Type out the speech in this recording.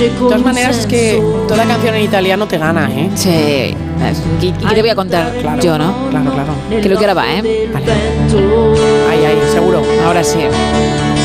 De todas maneras, es que toda canción en italiano te gana, ¿eh? Sí. ¿Y qué te voy a contar Claro, yo, no? Claro. Que lo que ahora va, ¿eh? Vale. Ahí, seguro. Ahora sí.